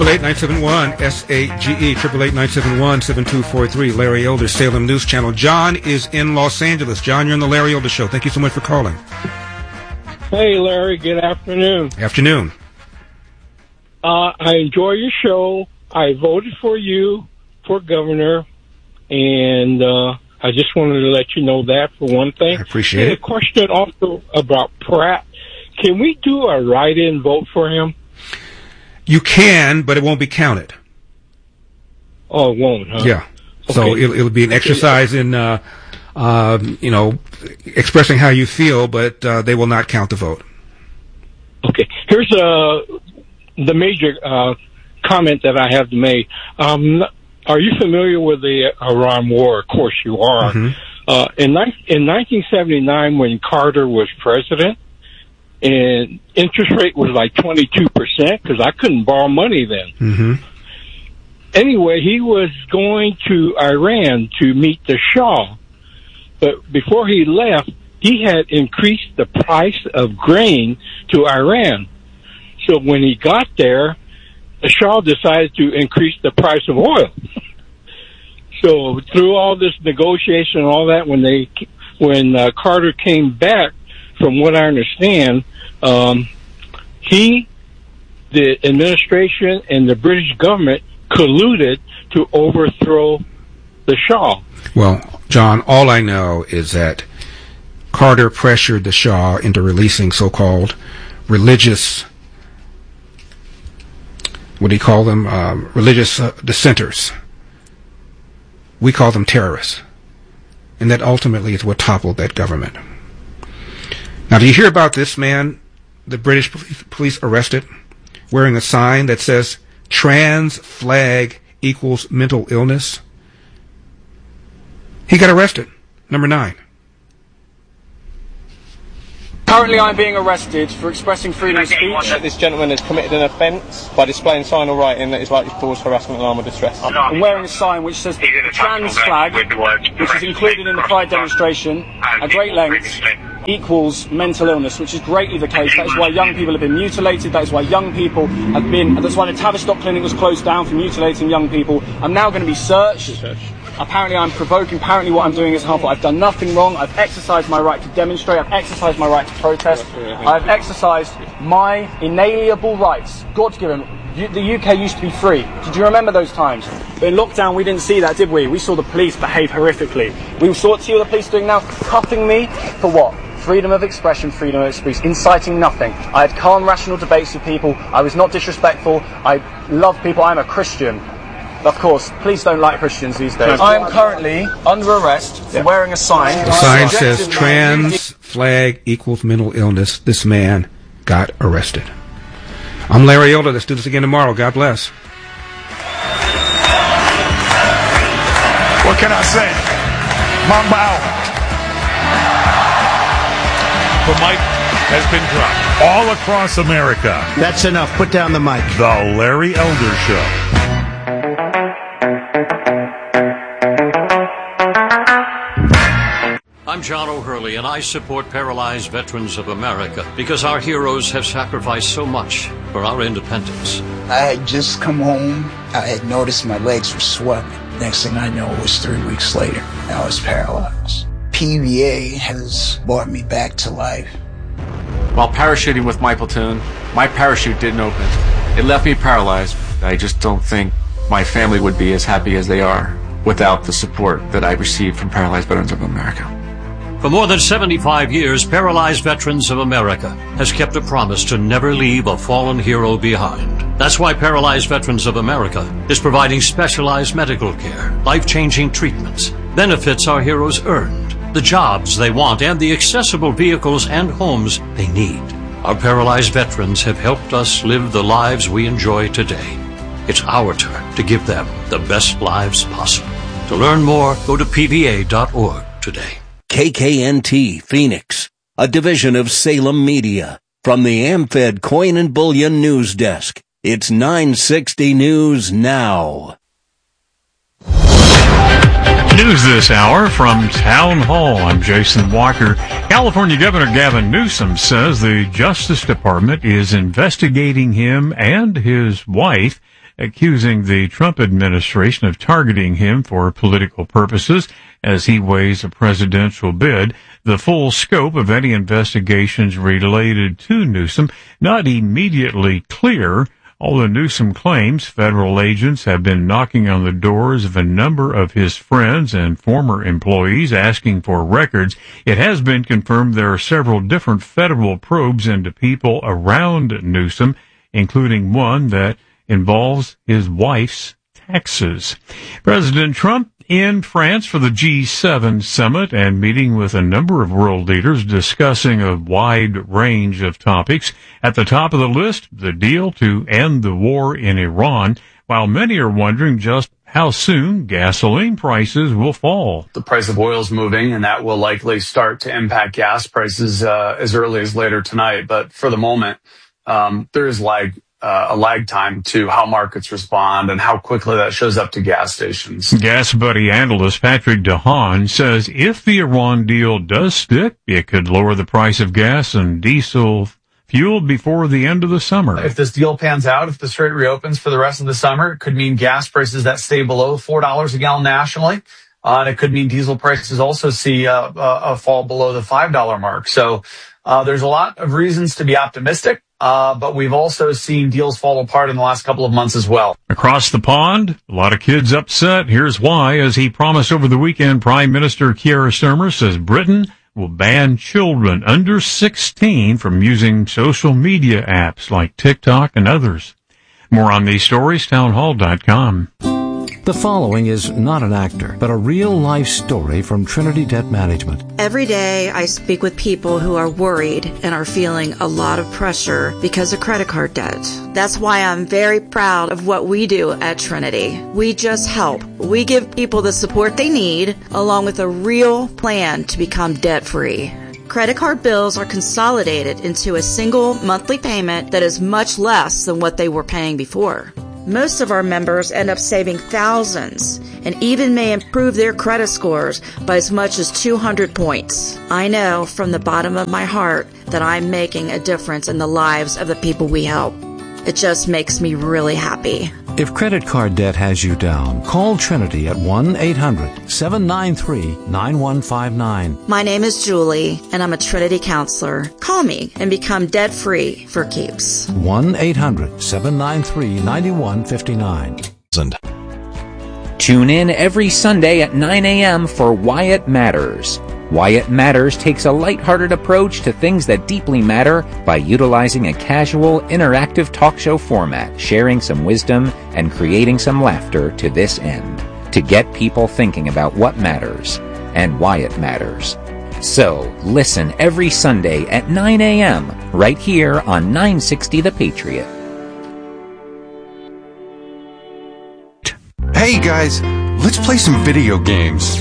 888-971-SAGE, 888-971-7243, Larry Elder, Salem News Channel. John is in Los Angeles. John, you're on the Larry Elder Show. Thank you so much for calling. Hey, Larry. Good afternoon. Afternoon. I enjoy your show. I voted for you for governor, and I just wanted to let you know that for one thing. I appreciate it. A question also about Pratt. Can we do a write-in vote for him? You can, but it won't be counted. Oh, it won't, huh? Yeah. Okay. So it'll be an exercise in, expressing how you feel, but they will not count the vote. Okay. Here's the major comment that I have to make. Are you familiar with the Iran War? Of course you are. Mm-hmm. In 1979, when Carter was president, and interest rate was like 22%, because I couldn't borrow money then. Mm-hmm. Anyway, he was going to Iran to meet the Shah. But before he left, he had increased the price of grain to Iran. So when he got there, the Shah decided to increase the price of oil. So through all this negotiation and all that, when Carter came back, from what I understand, the administration and the British government colluded to overthrow the Shah. Well, John, all I know is that Carter pressured the Shah into releasing so-called religious, what do you call them? Religious dissenters. We call them terrorists. And that ultimately is what toppled that government. Now, do you hear about this man the British police arrested wearing a sign that says trans flag equals mental illness? He got arrested. Number 9. Currently, I'm being arrested for expressing freedom of speech. This gentleman has committed an offence by displaying sign or writing that is likely to cause harassment, alarm or distress. I'm wearing a sign which says trans flag, which is included in the Pride demonstration at great lengths, equals mental illness, which is greatly the case. That is why young people have been mutilated. That is why young people have been... That's why the Tavistock Clinic was closed down for mutilating young people. I'm now going to be searched. Apparently I'm provoking. Apparently what I'm doing is harmful. I've done nothing wrong. I've exercised my right to demonstrate. I've exercised my right to protest. I've exercised my inalienable rights. God-given. The UK used to be free. Did you remember those times? But in lockdown we didn't see that, did we? We saw the police behave horrifically. We saw what the police doing now, cuffing me for what? Freedom of expression, freedom of speech, inciting nothing. I had calm, rational debates with people. I was not disrespectful. I love people. I'm a Christian. Of course, police don't like Christians these days. I am currently under arrest for wearing a sign. The sign says trans flag equals mental illness. This man got arrested. I'm Larry Elder. Let's do this again tomorrow. God bless. What can I say? Mamba out. The mic has been dropped all across America. That's enough. Put down the mic. The Larry Elder Show. I'm John O'Hurley, and I support Paralyzed Veterans of America because our heroes have sacrificed so much for our independence. I had just come home. I had noticed my legs were swelling. Next thing I know, it was 3 weeks later. I was paralyzed. PVA has brought me back to life. While parachuting with my platoon, my parachute didn't open. It left me paralyzed. I just don't think my family would be as happy as they are without the support that I received from Paralyzed Veterans of America. For more than 75 years, Paralyzed Veterans of America has kept a promise to never leave a fallen hero behind. That's why Paralyzed Veterans of America is providing specialized medical care, life-changing treatments, benefits our heroes earned, the jobs they want, and the accessible vehicles and homes they need. Our paralyzed veterans have helped us live the lives we enjoy today. It's our turn to give them the best lives possible. To learn more, go to pva.org today. KKNT Phoenix, a division of Salem Media. From the AmFed Coin and Bullion News Desk, it's 960 News Now. News this hour from Town Hall. I'm Jason Walker. California Governor Gavin Newsom says the Justice Department is investigating him and his wife accusing the Trump administration of targeting him for political purposes as he weighs a presidential bid. The full scope of any investigations related to Newsom not immediately clear. Although Newsom claims federal agents have been knocking on the doors of a number of his friends and former employees asking for records, it has been confirmed there are several different federal probes into people around Newsom, including one that involves his wife's taxes. President Trump in France for the G7 summit and meeting with a number of world leaders discussing a wide range of topics. At the top of the list, the deal to end the war in Iran, while many are wondering just how soon gasoline prices will fall. The price of oil is moving, and that will likely start to impact gas prices as early as later tonight. But for the moment, there is a lag time to how markets respond and how quickly that shows up to gas stations. Gas Buddy analyst Patrick DeHaan says if the Iran deal does stick, it could lower the price of gas and diesel fuel before the end of the summer. If this deal pans out, if the strait reopens for the rest of the summer, it could mean gas prices that stay below $4 a gallon nationally. And it could mean diesel prices also see a fall below the $5 mark. So there's a lot of reasons to be optimistic. But we've also seen deals fall apart in the last couple of months as well. Across the pond, a lot of kids upset. Here's why. As he promised over the weekend, Prime Minister Keir Starmer says Britain will ban children under 16 from using social media apps like TikTok and others. More on these stories, townhall.com. The following is not an actor, but a real-life story from Trinity Debt Management. Every day I speak with people who are worried and are feeling a lot of pressure because of credit card debt. That's why I'm very proud of what we do at Trinity. We just help. We give people the support they need, along with a real plan to become debt-free. Credit card bills are consolidated into a single monthly payment that is much less than what they were paying before. Most of our members end up saving thousands and even may improve their credit scores by as much as 200 points. I know from the bottom of my heart that I'm making a difference in the lives of the people we help. It just makes me really happy. If credit card debt has you down, call Trinity at 1-800-793-9159. My name is Julie, and I'm a Trinity counselor. Call me and become debt-free for keeps. 1-800-793-9159. Tune in every Sunday at 9 a.m. for Why It Matters. Why It Matters takes a lighthearted approach to things that deeply matter by utilizing a casual, interactive talk show format, sharing some wisdom and creating some laughter to this end, to get people thinking about what matters and why it matters. So, listen every Sunday at 9 a.m. right here on 960 The Patriot. Hey guys, let's play some video games.